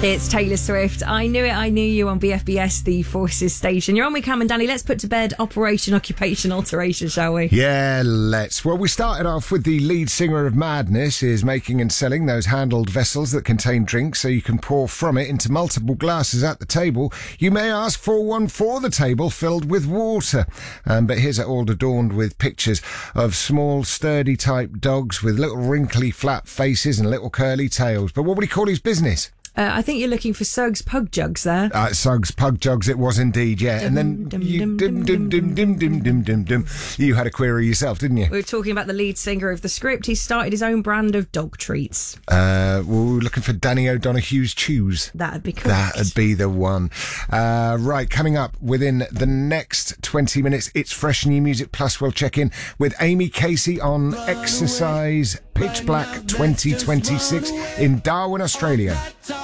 It's Taylor Swift. I Knew It, I Knew You on BFBS, the Forces station. You're on with Cam and Danny. Let's put to bed Operation Occupation Alteration, shall we? Yeah, let's. Well, we started off with the lead singer of Madness is making and selling those handled vessels that contain drinks so you can pour from it into multiple glasses at the table. You may ask for one for the table filled with water. But here's it all adorned with pictures of small, sturdy type dogs with little wrinkly flat faces and little curly tails. But what would he call his business? I think you're looking for Suggs Pug Jugs there. Suggs Pug Jugs, it was indeed, yeah. And then you had a query yourself, didn't you? We were talking about the lead singer of The Script. He started his own brand of dog treats. We're looking for Danny O'Donoghue's Chews. That'd be correct. That'd be the one. Right, coming up within the next 20 minutes, it's fresh new music. Plus, we'll check in with Amy Casey on Exercise Pitch Black 2026 in Darwin, Australia.